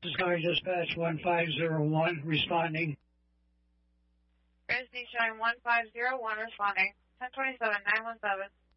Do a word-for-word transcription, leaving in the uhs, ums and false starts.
Sorry, dispatch one five zero one responding. Resby showing one five zero one responding. ten twenty-seven, nine one seven.